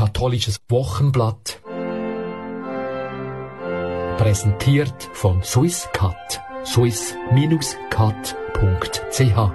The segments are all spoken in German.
katholisches Wochenblatt. Präsentiert von Swisscat. swiss-cat.ch.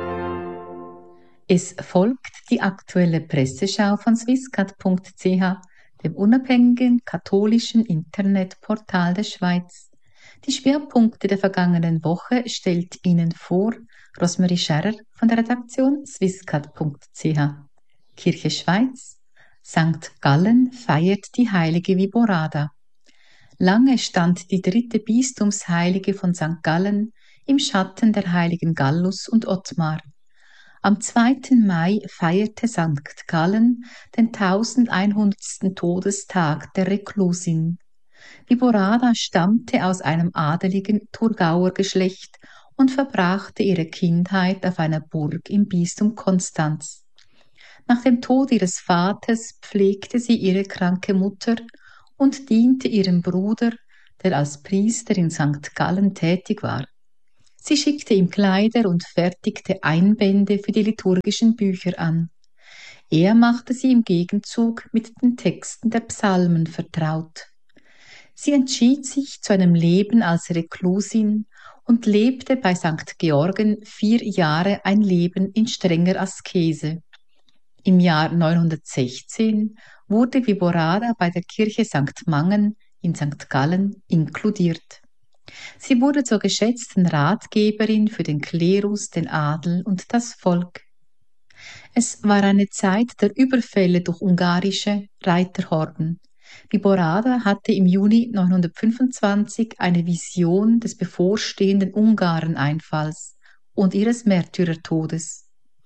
Es folgt die aktuelle Presseschau von swisscat.ch, dem unabhängigen katholischen Internetportal der Schweiz. Die Schwerpunkte der vergangenen Woche stellt Ihnen vor Rosemarie Scherrer von der Redaktion swisscat.ch. Kirche Schweiz. St. Gallen feiert die heilige Viborada. Lange stand die dritte Bistumsheilige von St. Gallen im Schatten der heiligen Gallus und Ottmar. Am 2. Mai feierte St. Gallen den 1100. Todestag der Reklusin. Viborada stammte aus einem adeligen Thurgauer Geschlecht und verbrachte ihre Kindheit auf einer Burg im Bistum Konstanz. Nach dem Tod ihres Vaters pflegte sie ihre kranke Mutter und diente ihrem Bruder, der als Priester in St. Gallen tätig war. Sie schickte ihm Kleider und fertigte Einbände für die liturgischen Bücher an. Er machte sie im Gegenzug mit den Texten der Psalmen vertraut. Sie entschied sich zu einem Leben als Reklusin und lebte bei St. Georgen 4 Jahre ein Leben in strenger Askese. Im Jahr 916 wurde Viborada bei der Kirche St. Mangen in St. Gallen inkludiert. Sie wurde zur geschätzten Ratgeberin für den Klerus, den Adel und das Volk. Es war eine Zeit der Überfälle durch ungarische Reiterhorden. Viborada hatte im Juni 925 eine Vision des bevorstehenden Ungareneinfalls und ihres Märtyrertodes.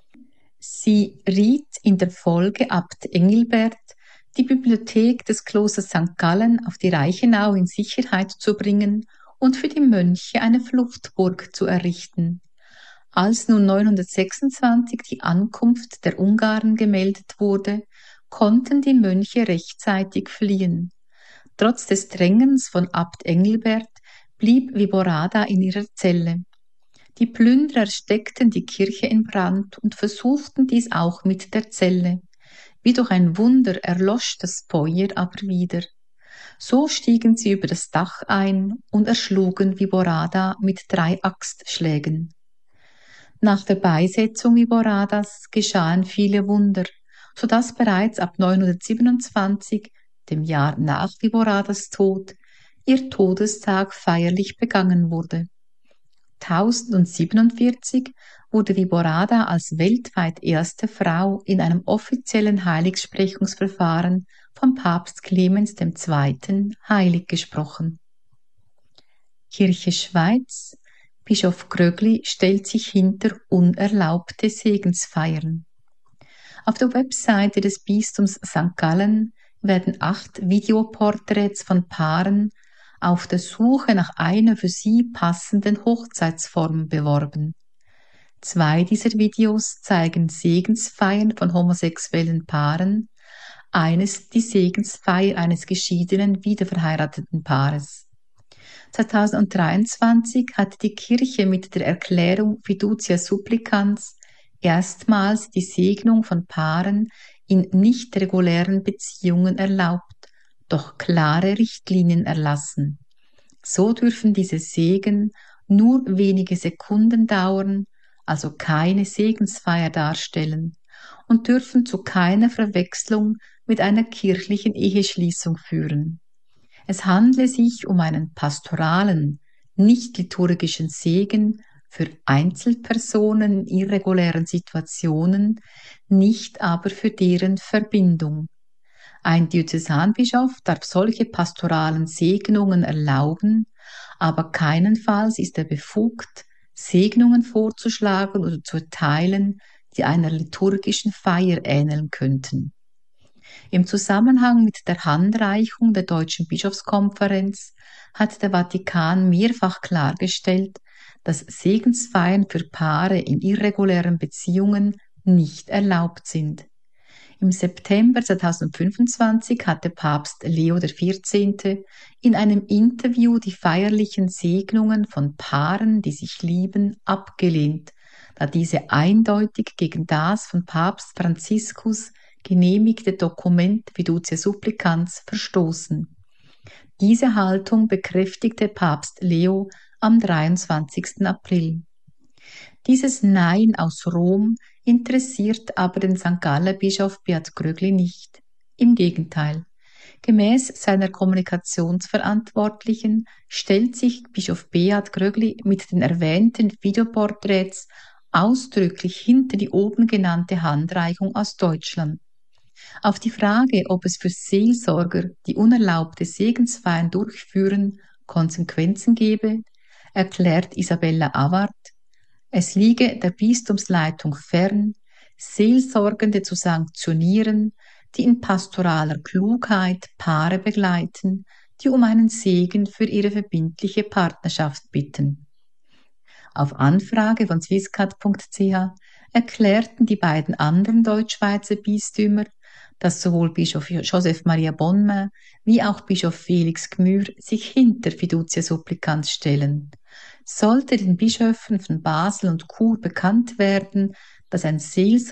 Sie riet in der Folge Abt Engelbert, die Bibliothek des Klosters St. Gallen auf die Reichenau in Sicherheit zu bringen und für die Mönche eine Fluchtburg zu errichten. Als nun 926 die Ankunft der Ungarn gemeldet wurde, konnten die Mönche rechtzeitig fliehen. Trotz des Drängens von Abt Engelbert blieb Viborada in ihrer Zelle. Die Plünderer steckten die Kirche in Brand und versuchten dies auch mit der Zelle. Wie durch ein Wunder erlosch das Feuer aber wieder. So stiegen sie über das Dach ein und erschlugen Viborada mit 3 Axtschlägen. Nach der Beisetzung Viboradas geschahen viele Wunder, so dass bereits ab 927, dem Jahr nach Viboradas Tod, ihr Todestag feierlich begangen wurde. 1047 wurde Viborada als weltweit erste Frau in einem offiziellen Heiligsprechungsverfahren vom Papst Clemens II. Heilig gesprochen. Kirche Schweiz. Bischof Krögli stellt sich hinter unerlaubte Segensfeiern. Auf der Webseite des Bistums St. Gallen werden 8 Videoporträts von Paaren auf der Suche nach einer für sie passenden Hochzeitsform beworben. 2 dieser Videos zeigen Segensfeiern von homosexuellen Paaren, eines die Segensfeier eines geschiedenen, wiederverheirateten Paares. 2023 hat die Kirche mit der Erklärung Fiducia Supplicans erstmals die Segnung von Paaren in nicht regulären Beziehungen erlaubt, doch klare Richtlinien erlassen. So dürfen diese Segen nur wenige Sekunden dauern, also keine Segensfeier darstellen, und dürfen zu keiner Verwechslung mit einer kirchlichen Eheschließung führen. Es handle sich um einen pastoralen, nicht liturgischen Segen für Einzelpersonen in irregulären Situationen, nicht aber für deren Verbindung. Ein Diözesanbischof darf solche pastoralen Segnungen erlauben, aber keinenfalls ist er befugt, Segnungen vorzuschlagen oder zu erteilen, die einer liturgischen Feier ähneln könnten. Im Zusammenhang mit der Handreichung der Deutschen Bischofskonferenz hat der Vatikan mehrfach klargestellt, dass Segensfeiern für Paare in irregulären Beziehungen nicht erlaubt sind. Im September 2025 hatte Papst Leo XIV. In einem Interview die feierlichen Segnungen von Paaren, die sich lieben, abgelehnt, da diese eindeutig gegen das von Papst Franziskus genehmigte Dokument Fiducia Supplicans verstoßen. Diese Haltung bekräftigte Papst Leo am 23. April. Dieses Nein aus Rom interessiert aber den St. Galler Bischof Beat Grögli nicht. Im Gegenteil. Gemäß seiner Kommunikationsverantwortlichen stellt sich Bischof Beat Grögli mit den erwähnten Videoporträts ausdrücklich hinter die oben genannte Handreichung aus Deutschland. Auf die Frage, ob es für Seelsorger, die unerlaubte Segensfeiern durchführen, Konsequenzen gebe, erklärt Isabella Award, es liege der Bistumsleitung fern, Seelsorgende zu sanktionieren, die in pastoraler Klugheit Paare begleiten, die um einen Segen für ihre verbindliche Partnerschaft bitten. Auf Anfrage von swisscat.ch erklärten die beiden anderen Deutschschweizer Bistümer, dass sowohl Bischof Joseph Maria Bonmain wie auch Bischof Felix Gmür sich hinter Fiducia Supplicans stellen. Sollte den Bischöfen von Basel und Chur bekannt werden, dass ein Seelsorger